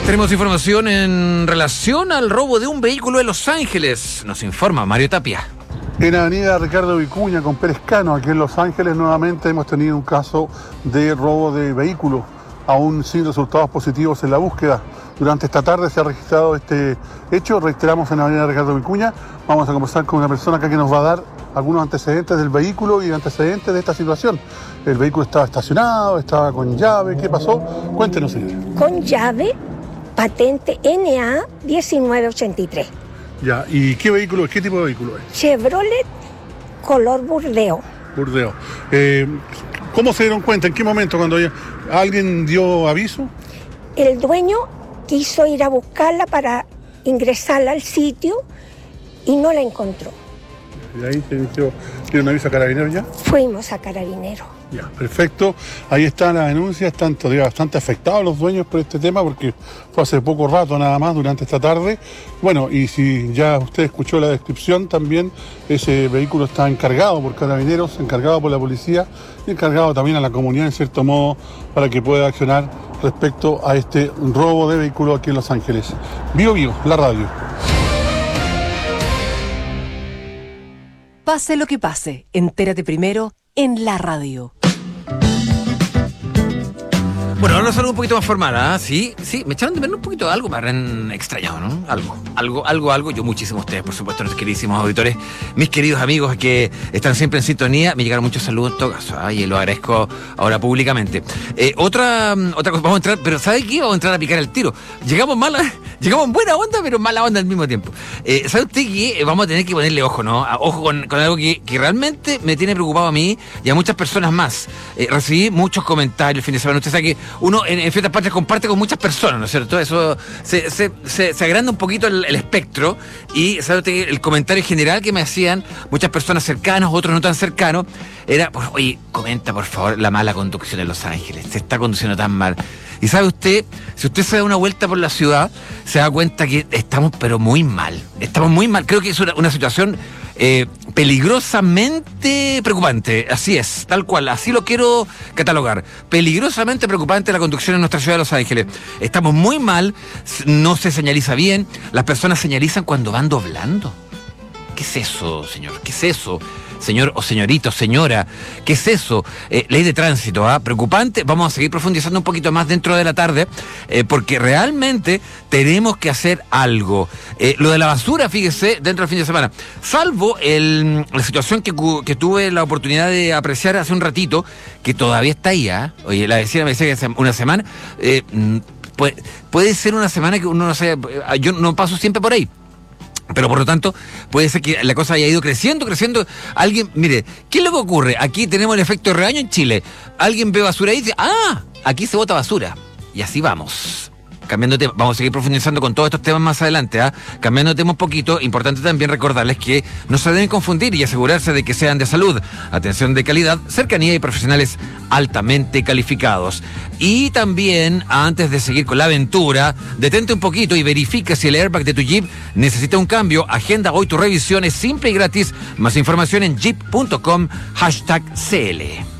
Tenemos información en relación al robo de un vehículo en Los Ángeles. Nos informa Mario Tapia. En Avenida Ricardo Vicuña con Pérez Cano, aquí en Los Ángeles, nuevamente hemos tenido un caso de robo de vehículos, aún sin resultados positivos en la búsqueda. Durante esta tarde se ha registrado este hecho, reiteramos en Avenida Ricardo Vicuña. Vamos a conversar con una persona acá que nos va a dar algunos antecedentes del vehículo y antecedentes de esta situación. El vehículo estaba estacionado, estaba con llave, ¿qué pasó? Cuéntenos, señora. Con llave, patente NA 1983. Ya, ¿y qué vehículo, qué tipo de vehículo es? Chevrolet color burdeo. Burdeo. ¿Cómo se dieron cuenta? ¿En qué momento? ¿Cuando alguien dio aviso? El dueño quiso ir a buscarla para ingresarla al sitio y no la encontró. ¿Y ahí se inició, dieron aviso a Carabineros ya? Fuimos a Carabineros. Ya, perfecto. Ahí están las denuncias, están todavía bastante afectados los dueños por este tema porque fue hace poco rato nada más durante esta tarde. Bueno, y si ya usted escuchó la descripción también, ese vehículo está encargado por Carabineros, encargado por la policía y encargado también a la comunidad en cierto modo para que pueda accionar respecto a este robo de vehículo aquí en Los Ángeles. Bio, la radio. Pase lo que pase, entérate primero en la radio. Bueno, ahora algo un poquito más formal, ¿ah? Sí, me echaron de menos un poquito algo, me habrán extrañado, ¿no? Algo. Yo muchísimo a ustedes, por supuesto, nuestros queridísimos auditores, mis queridos amigos que están siempre en sintonía. Me llegaron muchos saludos en todo caso, ¿ah? Y lo agradezco ahora públicamente. Otra cosa, vamos a entrar, pero ¿sabe qué? Vamos a entrar a picar el tiro. Llegamos en buena onda, pero mala onda al mismo tiempo. ¿Sabe usted que vamos a tener que ponerle ojo, ¿no? Ojo con algo que realmente me tiene preocupado a mí y a muchas personas más. Recibí muchos comentarios el fin de semana. Usted sabe que uno en ciertas partes comparte con muchas personas, ¿no es cierto? Eso se agranda un poquito el espectro y, ¿sabe usted? El comentario general que me hacían muchas personas cercanas, otros no tan cercanos, era, oye, comenta por favor la mala conducción en Los Ángeles, se está conduciendo tan mal. Y sabe usted, si usted se da una vuelta por la ciudad, se da cuenta que estamos pero muy mal. Estamos muy mal. Creo que es una situación peligrosamente preocupante. Así es, tal cual. Así lo quiero catalogar. Peligrosamente preocupante la conducción en nuestra ciudad de Los Ángeles. Estamos muy mal, no se señaliza bien. Las personas señalizan cuando van doblando. ¿Qué es eso, señor? ¿Qué es eso? Señor o señorito, señora, ¿qué es eso? Ley de tránsito, preocupante. Vamos a seguir profundizando un poquito más dentro de la tarde, porque realmente tenemos que hacer algo. Lo de la basura, fíjese, dentro del fin de semana, salvo la situación que tuve la oportunidad de apreciar hace un ratito, que todavía está ahí, Oye, la vecina me decía que hace una semana, puede ser una semana que uno no sé, yo no paso siempre por ahí. Pero por lo tanto, puede ser que la cosa haya ido creciendo. Alguien, mire, ¿qué es lo que ocurre? Aquí tenemos el efecto rebaño en Chile. Alguien ve basura y dice, aquí se bota basura. Y así vamos. Cambiando de tema, vamos a seguir profundizando con todos estos temas más adelante, Cambiando de tema un poquito, importante también recordarles que no se deben confundir y asegurarse de que sean de salud, atención de calidad, cercanía y profesionales altamente calificados. Y también, antes de seguir con la aventura, detente un poquito y verifica si el airbag de tu Jeep necesita un cambio. Agenda hoy tu revisión, es simple y gratis. Más información en jeep.com #CL.